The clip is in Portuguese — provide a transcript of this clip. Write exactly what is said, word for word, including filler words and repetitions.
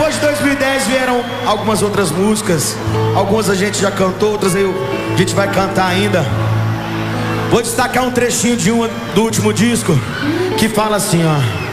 Depois de dois mil e dez vieram algumas outras músicas. Algumas a gente já cantou, outras aí a gente vai cantar ainda. Vou destacar um trechinho de um do último disco que fala assim, ó.